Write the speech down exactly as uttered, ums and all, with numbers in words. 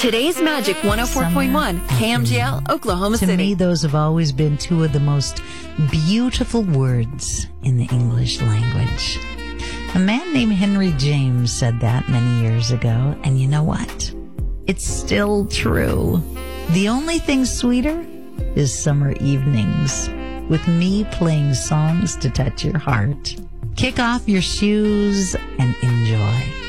Today's Magic one oh four point one, K M G L, Oklahoma To City. me, those have always been two of the most beautiful words in the English language. A man named Henry James said that many years ago, and you know what? It's still true. The only thing sweeter is summer evenings, with me playing songs to touch your heart. Kick off your shoes and enjoy.